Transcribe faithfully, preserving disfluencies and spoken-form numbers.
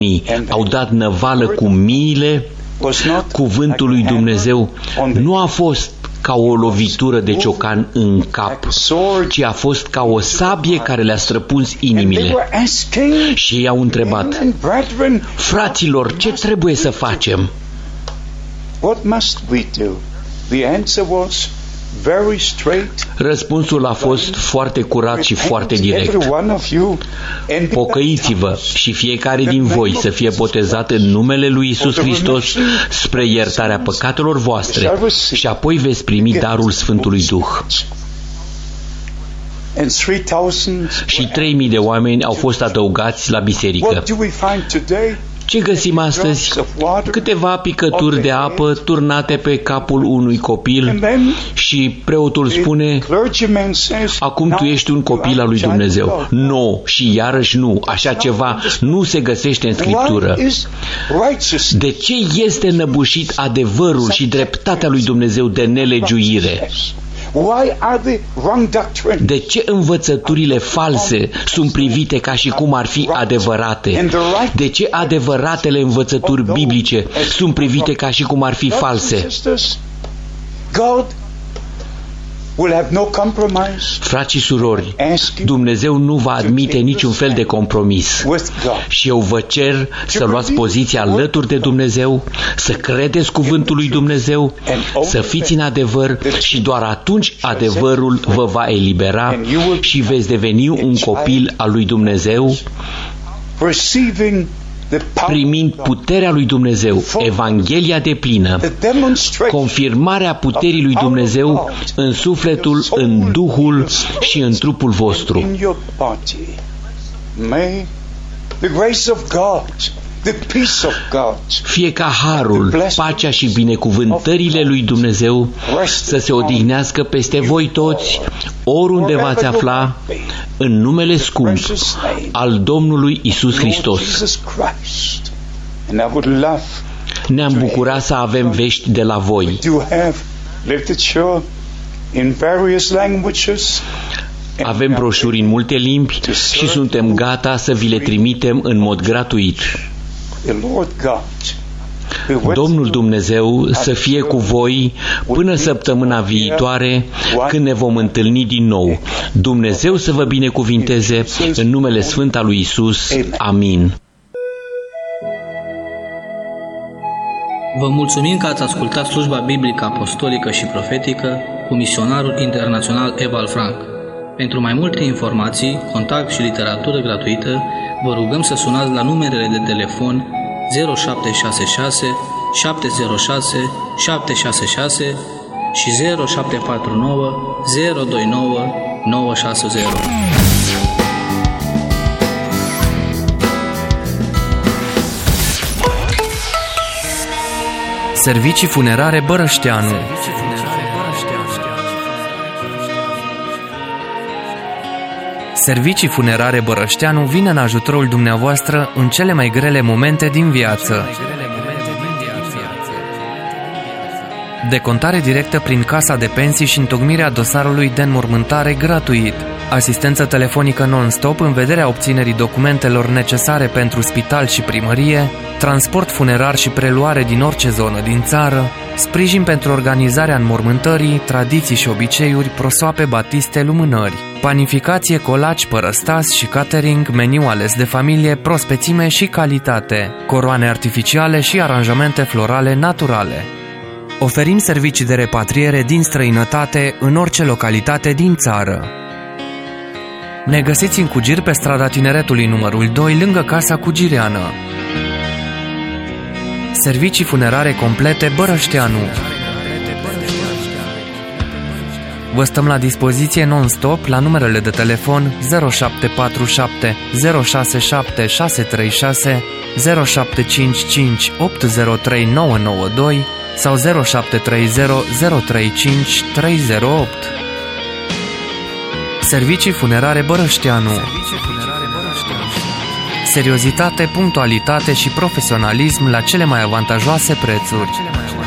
au dat năvală cu miile, cuvântul lui Dumnezeu nu a fost ca o lovitură de ciocan în cap, ci a fost ca o sabie care le-a străpuns inimile. Și ei au întrebat: fraților, ce trebuie să facem? Răspunsul a fost foarte curat și foarte direct. Pocăiți-vă și fiecare din voi să fie botezat în numele lui Iisus Hristos spre iertarea păcatelor voastre și apoi veți primi darul Sfântului Duh. Și trei mii de oameni au fost adăugați la biserică. Ce găsim astăzi? Câteva picături de apă turnate pe capul unui copil și preotul spune: acum tu ești un copil al lui Dumnezeu. Nu, și iarăși nu. Așa ceva nu se găsește în Scriptură. De ce este înăbușit adevărul și dreptatea lui Dumnezeu de nelegiuire? De ce învățăturile false sunt privite ca și cum ar fi adevărate? De ce adevăratele învățături biblice sunt privite ca și cum ar fi false? Frați și surori, Dumnezeu nu va admite niciun fel de compromis. Și eu vă cer să luați poziția alături de Dumnezeu, să credeți cuvântul lui Dumnezeu, să fiți în adevăr și doar atunci adevărul vă va elibera și veți deveni un copil al lui Dumnezeu, primind puterea lui Dumnezeu, Evanghelia deplină, confirmarea puterii lui Dumnezeu în sufletul, în Duhul și în trupul vostru. Fie ca harul, pacea și binecuvântările lui Dumnezeu să se odihnească peste voi toți, oriunde v-ați afla, în numele scump al Domnului Iisus Hristos. Ne-am bucurat să avem vești de la voi. Avem broșuri în multe limbi și suntem gata să vi le trimitem în mod gratuit. Domnul Dumnezeu să fie cu voi până săptămâna viitoare, când ne vom întâlni din nou. Dumnezeu să vă binecuvinteze în numele Sfânt al lui Iisus. Amin. Vă mulțumim că ați ascultat slujba biblică apostolică și profetică cu misionarul internațional Ewald Frank. Pentru mai multe informații, contact și literatură gratuită, vă rugăm să sunați la numerele de telefon zero șapte șase șase șapte zero șase șapte șase șase și zero șapte patru nouă zero doi nouă nouă șase zero. Servicii funerare Bărășteanu. Servicii funerare Bărășteanu vine în ajutorul dumneavoastră în cele mai grele momente din viață. Decontare directă prin casa de pensii și întocmirea dosarului de înmormântare gratuit. Asistență telefonică non-stop în vederea obținerii documentelor necesare pentru spital și primărie, transport funerar și preluare din orice zonă din țară, sprijin pentru organizarea înmormântării, tradiții și obiceiuri, prosoape, batiste, lumânări, panificație, colaci, părăstas și catering, meniu ales de familie, prospețime și calitate, coroane artificiale și aranjamente florale naturale. Oferim servicii de repatriere din străinătate în orice localitate din țară. Ne găsiți în Cugir pe strada Tineretului numărul doi, lângă Casa Cugireană. Servicii funerare complete Bărășteanu. Vă stăm la dispoziție non-stop la numerele de telefon zero șapte patru șapte zero șase șapte șase trei șase, zero șapte cinci cinci opt zero trei nouă nouă doi sau zero șapte trei zero zero trei cinci trei zero opt. Servicii funerare Bărășteanu. Seriozitate, punctualitate și profesionalism la cele mai avantajoase prețuri.